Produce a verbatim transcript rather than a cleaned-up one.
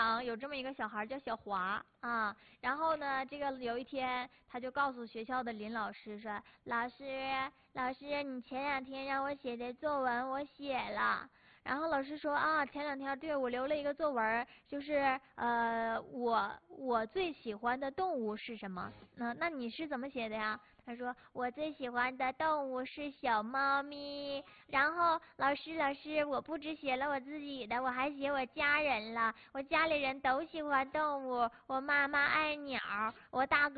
堂有这么一个小孩叫小华啊，然后呢，这个有一天他就告诉学校的林老师说：“老师，老师，你前两天让我写的作文我写了。”然后老师说啊，前两天对我留了一个作文，就是呃，我我最喜欢的动物是什么？那那你是怎么写的呀？他说我最喜欢的动物是小猫咪。然后老师老师，我不只写了我自己的，我还写我家人了。我家里人都喜欢动物，我妈妈爱鸟，我大哥。